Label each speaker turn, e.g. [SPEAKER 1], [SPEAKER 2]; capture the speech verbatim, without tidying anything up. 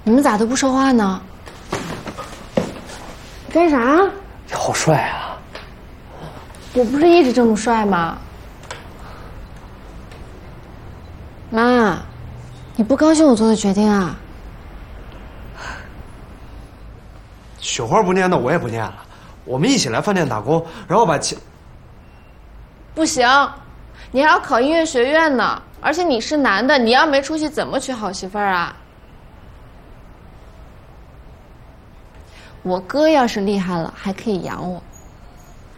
[SPEAKER 1] 你们咋都不说话呢？干啥？
[SPEAKER 2] 你好帅啊！
[SPEAKER 1] 我不是一直这么帅吗？妈，你不高兴我做的决定啊？
[SPEAKER 3] 雪花不念，那我也不念了。我们一起来饭店打工，然后把钱……
[SPEAKER 1] 不行，你还要考音乐学院呢，而且你是男的，你要没出息怎么娶好媳妇儿啊？我哥要是厉害了，还可以养我。